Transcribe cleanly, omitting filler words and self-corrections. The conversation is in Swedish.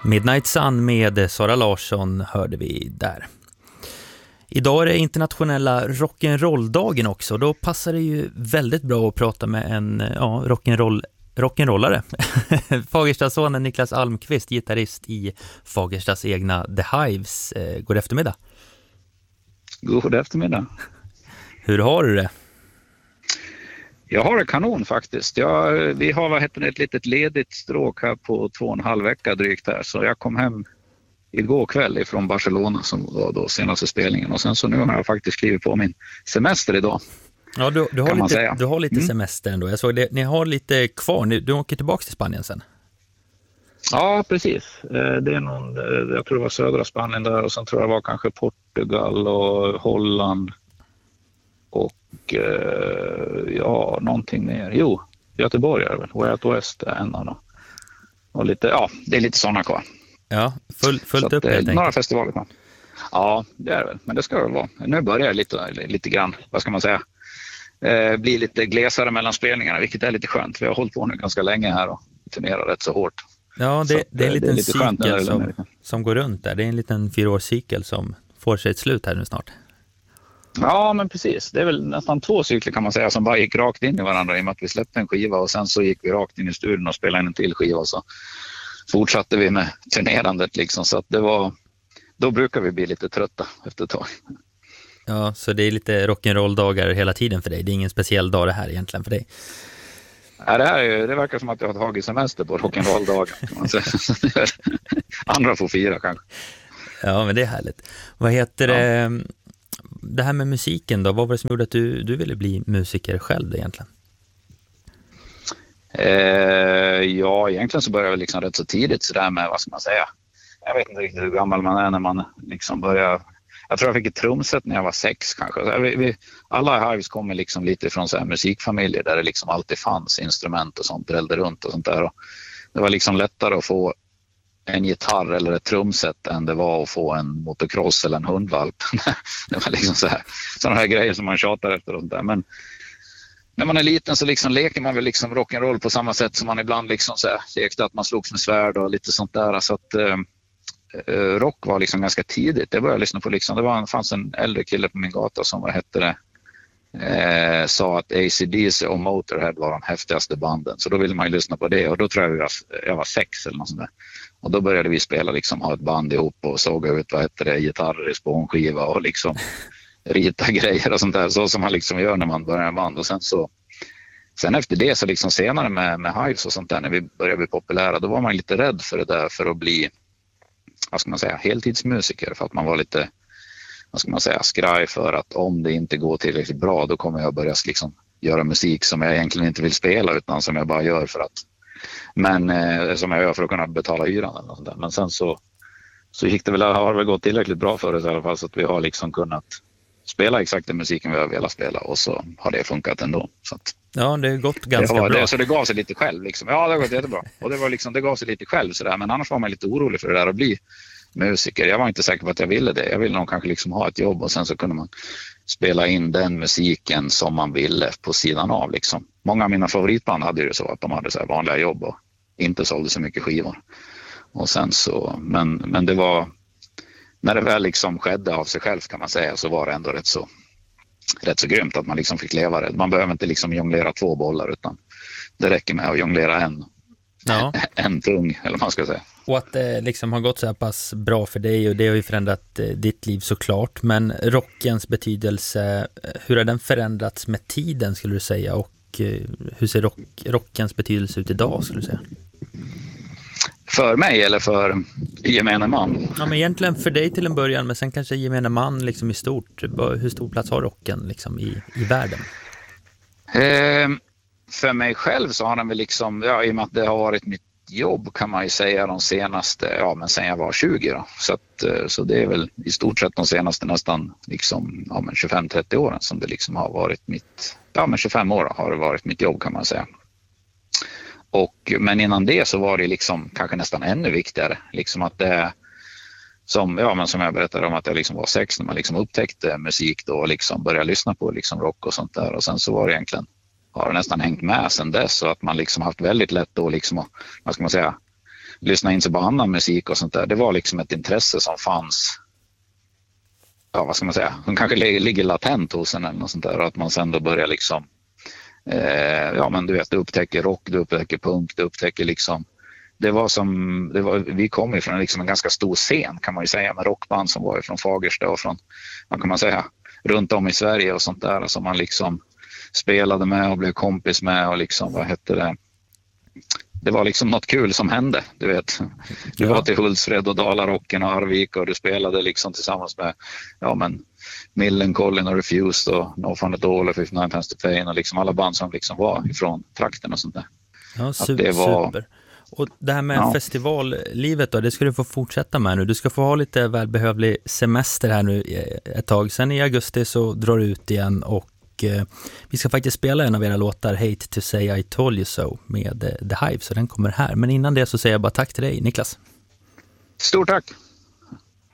Midnight Sun med Sara Larsson hörde vi där. Idag är det internationella rock'n'roll-dagen också. Då passar det ju väldigt bra att prata med en rock'n'rollare. Fagerstadssonen Niklas Almqvist, gitarrist i Fagerstas egna The Hives. God eftermiddag. God eftermiddag. Hur har du det? Jag har det kanon faktiskt. Vi har ett litet ledigt stråk här på 2,5 veckor drygt här. Så jag kom hem igår kväll ifrån Barcelona som var då senaste spelningen. Och sen så nu har jag faktiskt skrivit på min semester idag. Ja, du har lite semester ändå. Jag såg det, ni har lite kvar. Du åker tillbaka till Spanien sen. Ja, precis. Det är jag tror det var södra Spanien där och sen tror jag det var kanske Portugal och Holland och någonting mer. Jo, Göteborg är det väl. Way Out West är en av dem. Och det är lite sådana kvar. Ja, fullt upp helt enkelt. Några festivaler kvar. Ja, det är det väl. Men det ska det vara. Nu börjar det lite grann, vad ska man säga, bli lite glesare mellan spelningarna, vilket är lite skönt. Vi har hållit på nu ganska länge här och turnerar rätt så hårt. Ja, det är en liten cykel skönt som går runt där. Det är en liten 4-årscykel som får sig ett slut här nu snart. Ja, men precis. Det är väl nästan 2 cykler kan man säga som bara gick rakt in i varandra i och med att vi släppte en skiva och sen så gick vi rakt in i studion och spelade in en till skiva och så fortsatte vi med turnerandet liksom. Så att då brukar vi bli lite trötta efter ett tag. Ja, så det är lite rock'n'roll-dagar hela tiden för dig. Det är ingen speciell dag det här egentligen för dig. Ja, det verkar som att jag har tagit semester på rock'n'roll-dagar. Andra får fira kanske. Ja, men det är härligt. Vad heter det här med musiken då? Vad var det som gjorde att du ville bli musiker själv egentligen? Ja, egentligen så började jag liksom rätt så tidigt så där med, vad ska man säga? Jag vet inte riktigt hur gammal man är när man liksom börjar. Jag tror jag fick ett trumset när jag var 6 kanske. Alla Hives kommer liksom lite från så här musikfamiljer där det liksom alltid fanns instrument och sånt drällde runt och sånt där. Och det var liksom lättare att få en gitarr eller ett trumset än det var att få en motocross eller en hundvalp. Det var liksom sådana här grejer som man tjatar efter och sånt där. Men när man är liten så liksom leker man väl liksom rock'n'roll på samma sätt som man ibland liksom så här lekte att man slogs med svärd och lite sånt där. Så att rock var liksom ganska tidigt. Det började jag lyssna på liksom. Det fanns en äldre kille på min gata som sa att AC/DC och Motorhead var de häftigaste banden. Så då ville man ju lyssna på det och då tror jag var 6 eller något sånt där. Och då började vi spela liksom, ha ett band ihop och såga ut gitarrer i spånskiva och liksom rita grejer och sånt där. Så som man liksom gör när man börjar en band. Och sen efter det så liksom senare med Hives och sånt där när vi började bli populära då var man lite rädd för det där för att bli, vad ska man säga, heltidsmusiker för att man var lite, vad ska man säga, skraj för att om det inte går tillräckligt bra då kommer jag börja liksom göra musik som jag egentligen inte vill spela utan som jag bara gör för att som jag gör för att kunna betala hyran eller sånt där. Men sen så gick det väl, har det gått tillräckligt bra för oss i alla fall så att vi har liksom kunnat spela exakt den musiken vi har velat spela och så har det funkat ändå. Så att, ja, det har gått ganska bra. Så det gav sig lite själv liksom. Ja, det har gått jättebra. Och det var liksom, det gav sig lite själv sådär. Men annars var man lite orolig för det där att bli musiker. Jag var inte säker på att jag ville det. Jag ville nog kanske liksom ha ett jobb och sen så kunde man spela in den musiken som man ville på sidan av liksom. Många av mina favoritband hade ju så att de hade så här vanliga jobb och inte sålde så mycket skivor. Och sen så, men det var, när det väl liksom skedde av sig själv kan man säga så var det ändå rätt så grymt att man liksom fick leva det. Man behöver inte liksom jonglera 2 bollar utan det räcker med att jonglera en tung eller vad man ska säga. Och att det liksom har gått så här pass bra för dig och det har ju förändrat ditt liv såklart. Men rockens betydelse, hur har den förändrats med tiden skulle du säga? Och hur ser rockens betydelse ut idag skulle du säga? För mig eller för gemene man? Ja, men egentligen för dig till en början, men sen kanske gemene man liksom i stort. Hur stor plats har rocken liksom i världen? För mig själv så har den väl liksom, ja, i och med att det har varit mitt jobb kan man ju säga de senaste, men sen jag var 20 då. Så det är väl i stort sett de senaste nästan liksom, 25-30 åren som det liksom har varit mitt, 25 år har det varit mitt jobb kan man säga. Men innan det så var det liksom kanske nästan ännu viktigare liksom att det som jag berättade om att jag liksom var 6 när man liksom upptäckte musik då och liksom började lyssna på liksom rock och sånt där och sen så var det egentligen har det nästan hängt med sen dess så att man liksom haft väldigt lätt då liksom, vad ska man säga, lyssna in sig på annan musik och sånt där. Det var liksom ett intresse som fanns, ja vad ska man säga, som kanske ligger latent hos en eller något sånt där, och att man sen då börjar liksom ja men du vet, du upptäcker rock, du upptäcker punk, du upptäcker liksom, vi kom ifrån liksom en ganska stor scen kan man ju säga, med rockband som var från Fagersta och från, vad kan man säga, runt om i Sverige och sånt där, som man liksom spelade med och blev kompis med, och liksom, vad hette det, det var liksom något kul som hände, du vet. Du var till Hultsfred och Dalarocken och Arvika, och du spelade liksom tillsammans med, ja men, Millencolin och Refused och No Fun at All och 59 Pence to Pain, och liksom alla band som liksom var ifrån trakten och sånt där. Ja, super. Och det här med festivallivet då, det ska du få fortsätta med nu. Du ska få ha lite välbehövlig semester här nu ett tag. Sen i augusti så drar du ut igen, och vi ska faktiskt spela en av era låtar, Hate to say I told you so, med The Hive, så den kommer här. Men innan det så säger jag bara tack till dig, Niklas. Stort tack!